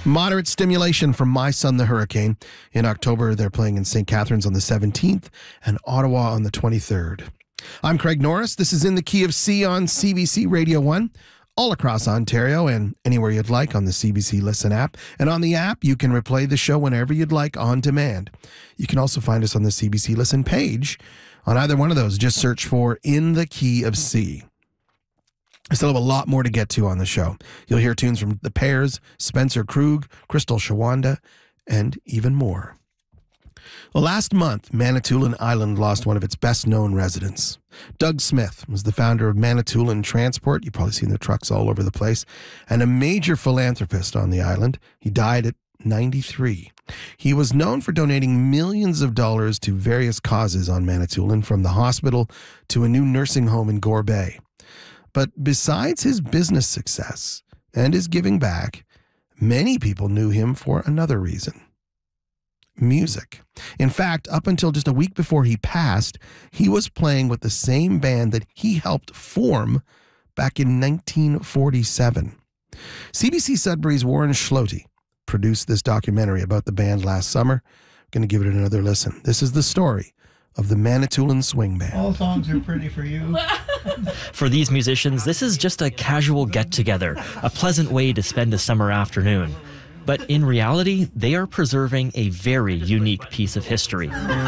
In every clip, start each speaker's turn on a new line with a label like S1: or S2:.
S1: Moderate stimulation from My Son the Hurricane. In October, they're playing in St. Catharines on the 17th and Ottawa on the 23rd. I'm Craig Norris. This is In the Key of C on CBC Radio 1, all across Ontario and anywhere you'd like on the CBC Listen app. And on the app, you can replay the show whenever you'd like on demand. You can also find us on the CBC Listen page. On either one of those, just search for In the Key of C. I still have a lot more to get to on the show. You'll hear tunes from The Pears, Spencer Krug, Crystal Shawanda, and even more. Well, last month, Manitoulin Island lost one of its best-known residents. Doug Smith was the founder of Manitoulin Transport. You've probably seen the trucks all over the place. And a major philanthropist on the island. He died at 93. He was known for donating millions of dollars to various causes on Manitoulin, from the hospital to a new nursing home in Gore Bay. But besides his business success and his giving back, many people knew him for another reason: music. In fact, up until just a week before he passed, he was playing with the same band that he helped form back in 1947. CBC Sudbury's Warren Schlote produced this documentary about the band last summer. I'm going to give it another listen. This is the story of the Manitoulin Swing Band.
S2: All songs are pretty for you.
S3: For these musicians, this is just a casual get-together, a pleasant way to spend a summer afternoon. But in reality, they are preserving a very unique piece of history.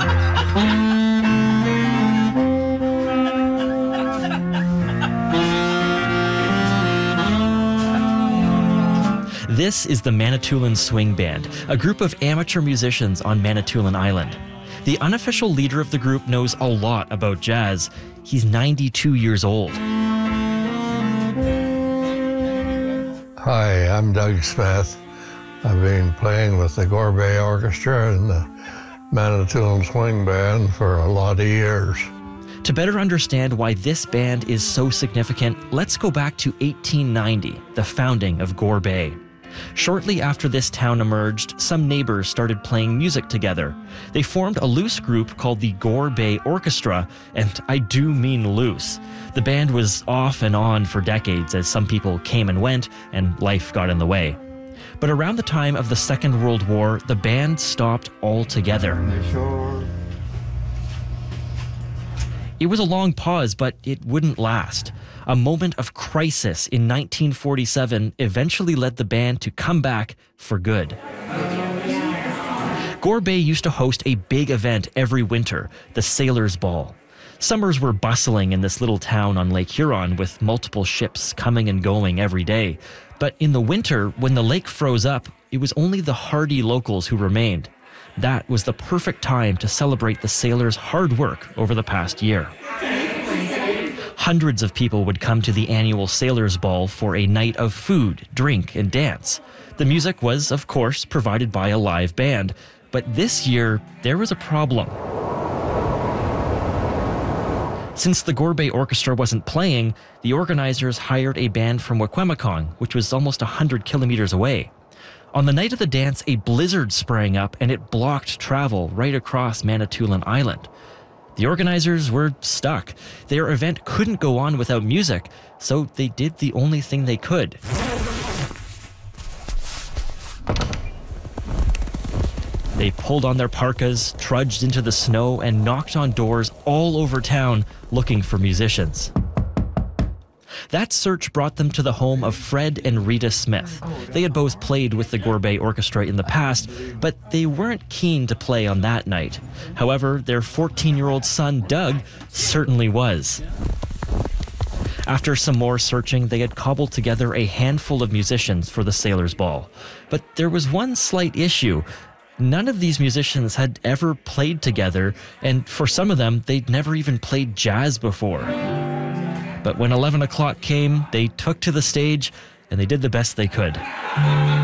S3: This is the Manitoulin Swing Band, a group of amateur musicians on Manitoulin Island. The unofficial leader of the group knows a lot about jazz. He's 92 years old.
S4: Hi, I'm Doug Smith. I've been playing with the Gore Bay Orchestra and the Manitoulin Swing Band for a lot of years.
S3: To better understand why this band is so significant, let's go back to 1890, the founding of Gore Bay. Shortly after this town emerged, some neighbors started playing music together. They formed a loose group called the Gore Bay Orchestra, and I do mean loose. The band was off and on for decades as some people came and went, and life got in the way. But around the time of the Second World War, the band stopped altogether. It was a long pause, but it wouldn't last. A moment of crisis in 1947 eventually led the band to come back for good. Gore Bay used to host a big event every winter, the Sailors' Ball. Summers were bustling in this little town on Lake Huron, with multiple ships coming and going every day. But in the winter, when the lake froze up, it was only the hardy locals who remained. That was the perfect time to celebrate the sailors' hard work over the past year. Hundreds of people would come to the annual Sailors' Ball for a night of food, drink, and dance. The music was, of course, provided by a live band. But this year, there was a problem. Since the Gore Bay Orchestra wasn't playing, the organizers hired a band from Wikwemikong, which was almost 100 kilometers away. On the night of the dance, a blizzard sprang up and it blocked travel right across Manitoulin Island. The organizers were stuck. Their event couldn't go on without music, so they did the only thing they could. They pulled on their parkas, trudged into the snow, and knocked on doors all over town looking for musicians. That search brought them to the home of Fred and Rita Smith. They had both played with the Gore Bay Orchestra in the past, but they weren't keen to play on that night. However, their 14-year-old son, Doug, certainly was. After some more searching, they had cobbled together a handful of musicians for the Sailors' Ball. But there was one slight issue. None of these musicians had ever played together, and for some of them, they'd never even played jazz before. But when 11 o'clock came, they took to the stage and they did the best they could.